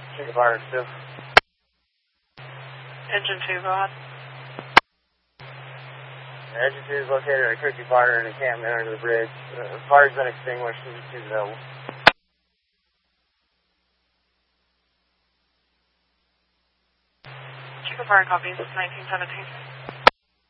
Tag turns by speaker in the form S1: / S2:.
S1: Chicken Fire 2.
S2: Engine 2, go ahead.
S1: Engine 2 is located at a Crispy Fire in the encampment under the bridge. The fire's been extinguished. Engine 2 is available.
S2: Chicken Fire copies, 1917.